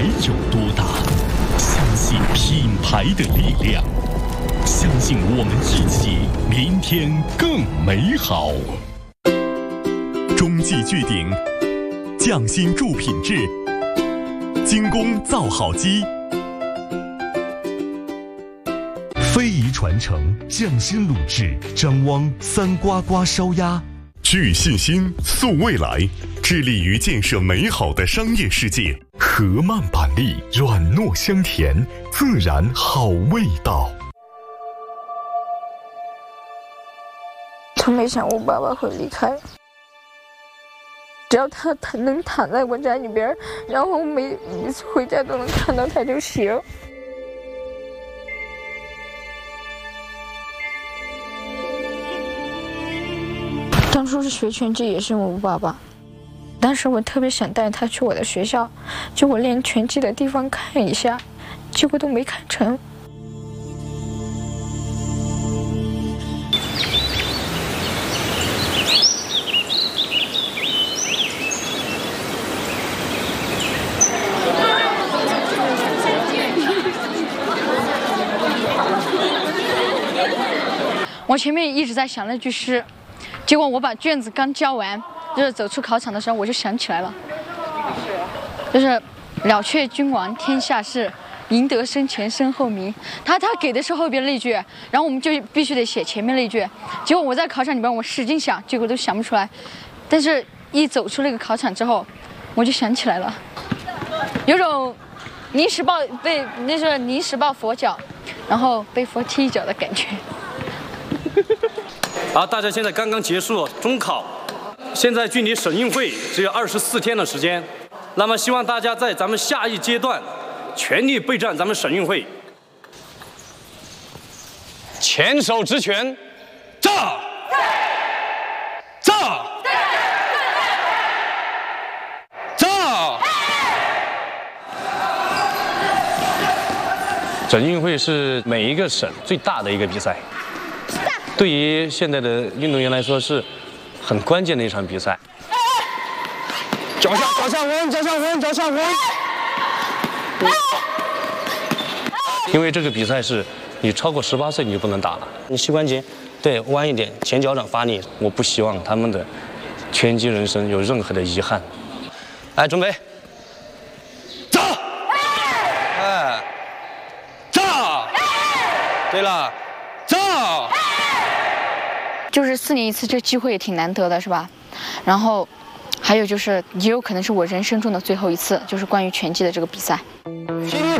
有多大，相信品牌的力量，相信我们一起明天更美好。中继聚顶，匠心铸品质，精工造好机，非遗传承，匠心录制，张汪三呱呱烧鸭。具信心，塑未来，致力于建设美好的商业世界。和曼板栗，软糯香甜，自然好味道。 从没想过爸爸会离开，只要他能躺在我家里边，然后每次回家都能看到他就行。当初是学拳击也是我爸爸，当时我特别想带他去我的学校，就我练拳击的地方看一下，结果都没看成。我前面一直在想那句诗，结果我把卷子刚交完，就是走出考场的时候，我就想起来了，就是“了却君王天下事，赢得身前身后名”。他给的是后边那句，然后我们就必须得写前面那句。结果我在考场里边，我使劲想，结果都想不出来。但是，一走出那个考场之后，我就想起来了，有种临时抱佛脚，然后被佛踢一脚的感觉。 好，大家现在刚刚结束中考，现在距离省运会只有24天的时间，那么希望大家在咱们下一阶段全力备战咱们省运会。前手直拳，炸！炸！炸！省运会是每一个省最大的一个比赛。对于现在的运动员来说是很关键的一场比赛。脚下稳。因为这个比赛是你超过18岁你就不能打了。你膝关节对弯一点，前脚掌发力。我不希望他们的拳击人生有任何的遗憾。来，准备，炸！哎，炸！对了，炸！ 就是4年一次，这个机会也挺难得的，是吧？然后，还有就是，也有可能是我人生中的最后一次，就是关于拳击的这个比赛。